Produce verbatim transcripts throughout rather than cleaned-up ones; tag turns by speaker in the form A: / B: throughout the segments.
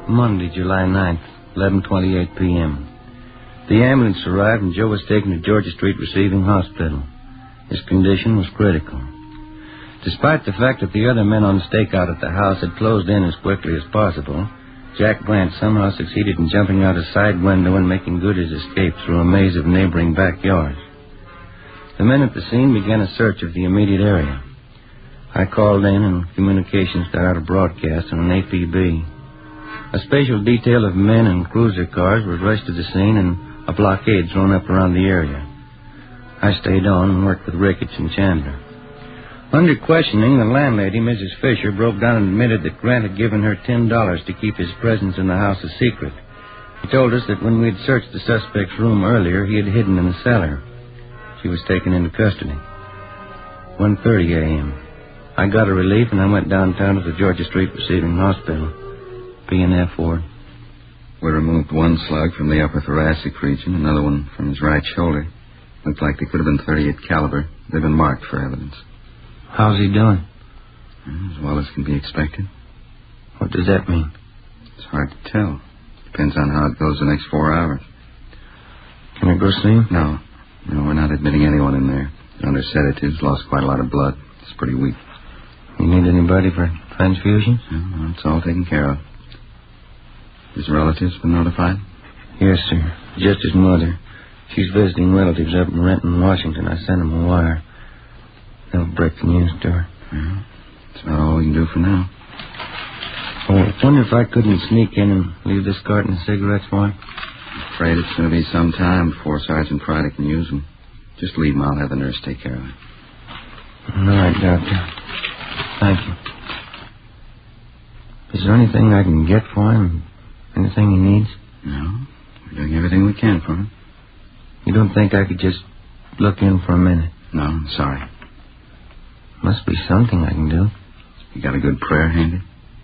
A: Monday, July ninth, eleven twenty-eight p.m. The ambulance arrived and Joe was taken to Georgia Street Receiving Hospital. His condition was critical. Despite the fact that the other men on stakeout at the house had closed in as quickly as possible, Jack Grant somehow succeeded in jumping out a side window and making good his escape through a maze of neighboring backyards. The men at the scene began a search of the immediate area. I called in and communications got out a broadcast on an A P B. A special detail of men and cruiser cars was rushed to the scene and a blockade thrown up around the area. I stayed on and worked with Ricketts and Chandler. Under questioning, the landlady, Missus Fisher, broke down and admitted that Grant had given her ten dollars to keep his presence in the house a secret. He told us that when we had searched the suspect's room earlier, he had hidden in the cellar. She was taken into custody. one thirty a.m. I got a relief and I went downtown to the Georgia Street Receiving Hospital. P and F ward.
B: We removed one slug from the upper thoracic region, another one from his right shoulder. Looked like they could have been thirty-eight caliber. They've been marked for evidence.
A: How's he doing?
B: As well as can be expected.
A: What does that mean?
B: It's hard to tell. Depends on how it goes the next four hours.
A: Can I go see him?
B: No. No, we're not admitting anyone in there. Under sedatives, lost quite a lot of blood. It's pretty weak.
A: You need anybody for transfusions?
B: No, it's all taken care of. His relatives been notified?
A: Yes, sir. Just his mother. She's visiting relatives up in Renton, Washington. I sent them a wire. They'll break the news to her.
B: Yeah. That's about all we can do for now.
A: Oh, I wonder if I couldn't sneak in and leave this carton of cigarettes for him.
B: I'm afraid it's going to be some time before Sergeant Friday can use them. Just leave them. I'll have the nurse take care of it.
A: All right, Doctor. Thank you. Is there anything I can get for him? Anything he needs?
B: No. We're doing everything we can for him.
A: You don't think I could just look in for a minute?
B: No, I'm sorry.
A: Must be something I can do.
B: You got a good prayer handy?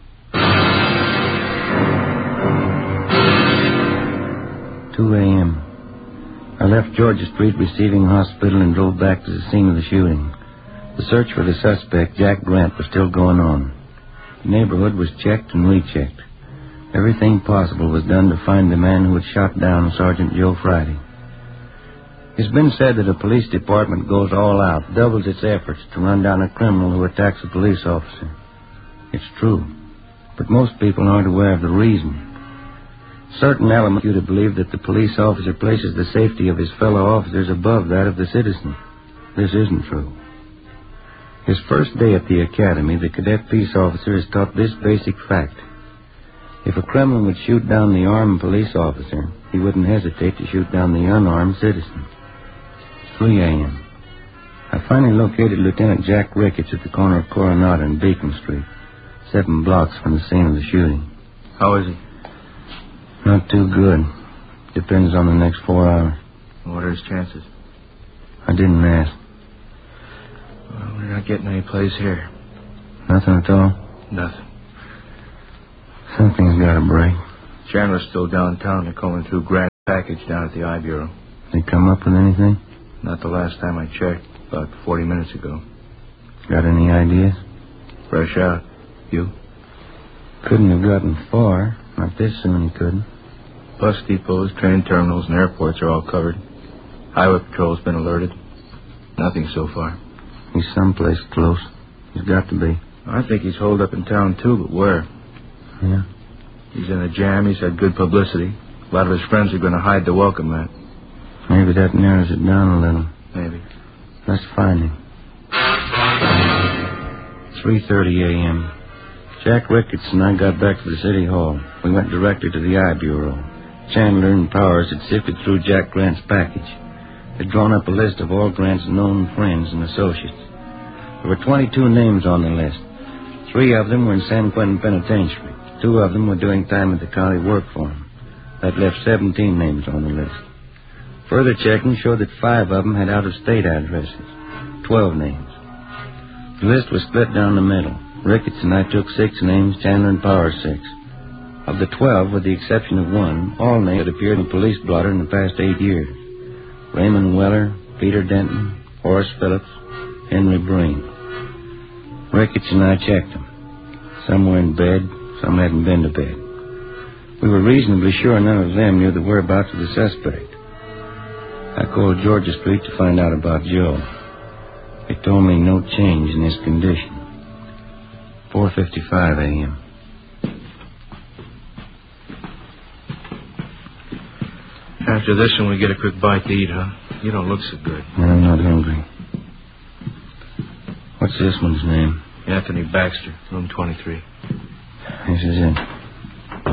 A: two a.m. I left Georgia Street Receiving Hospital and drove back to the scene of the shooting. The search for the suspect, Jack Grant, was still going on. The neighborhood was checked and rechecked. Everything possible was done to find the man who had shot down Sergeant Joe Friday. It's been said that a police department goes all out, doubles its efforts to run down a criminal who attacks a police officer. It's true, but most people aren't aware of the reason. Certain elements you to believe that the police officer places the safety of his fellow officers above that of the citizen. This isn't true. His first day at the academy, the cadet peace officer is taught this basic fact. If a criminal would shoot down the armed police officer, he wouldn't hesitate to shoot down the unarmed citizen. three a.m. I finally located Lieutenant Jack Ricketts at the corner of Coronado and Beacon Street, seven blocks from the scene of the shooting.
C: How is he?
A: Not too good. Depends on the next four hours.
C: What are his chances?
A: I didn't ask.
C: Well, we're not getting any place here.
A: Nothing at all?
C: Nothing.
A: Something's got to break.
C: Chandler's still downtown. They're combing through Grant's package down at the I Bureau.
A: They come up with anything?
C: Not the last time I checked, about forty minutes ago.
A: Got any ideas?
C: Fresh out. You?
A: Couldn't have gotten far. Not this soon he couldn't.
C: Bus depots, train terminals, and airports are all covered. Highway patrol's been alerted. Nothing so far.
A: He's someplace close. He's got to be.
C: I think he's holed up in town, too, but where?
A: Yeah?
C: He's in a jam. He's had good publicity. A lot of his friends are going to hide to welcome that.
A: Maybe that narrows it down a little.
C: Maybe.
A: Let's find him. three thirty a.m. Jack Ricketts and I got back to the city hall. We went directly to the I Bureau. Chandler and Powers had sifted through Jack Grant's package. They'd drawn up a list of all Grant's known friends and associates. There were twenty-two names on the list. Three of them were in San Quentin Penitentiary. Two of them were doing time at the county work for him. That left seventeen names on the list. Further checking showed that five of them had out-of-state addresses. Twelve names. The list was split down the middle. Ricketts and I took six names, Chandler and Powers six. Of the twelve, with the exception of one, all names had appeared in the police blotter in the past eight years. Raymond Weller, Peter Denton, Horace Phillips, Henry Breen. Ricketts and I checked them. Some were in bed, some hadn't been to bed. We were reasonably sure none of them knew the whereabouts of the suspect. I called Georgia Street to find out about Joe. They told me no change in his condition. four fifty-five a.m.
C: After this one, we get a quick bite to eat, huh? You don't look so good.
A: I'm not hungry. What's this one's name?
C: Anthony Baxter, room twenty-three.
A: This is it.